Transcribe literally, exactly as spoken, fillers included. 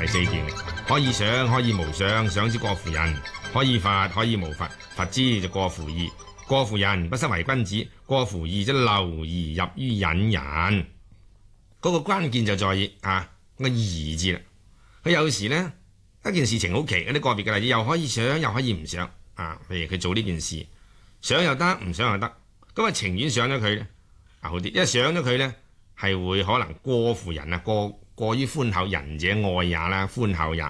四段，可以賞，可以無賞，賞之過乎人；可以罰，可以無罰，罰之就過乎義。過乎人不失為君子，過乎義則流而入於隱人。嗰、那個關鍵就在於啊個義字啦。佢有時呢，一件事情好奇，嗰啲個別嘅例子又可以賞，又可以唔賞啊。譬如佢做呢件事，賞又得，唔賞又得，咁啊情願賞咗佢呢，啊好啲，因為賞咗佢呢，係會可能過乎人啊，過過於寬厚，仁者愛也啦，寬厚也。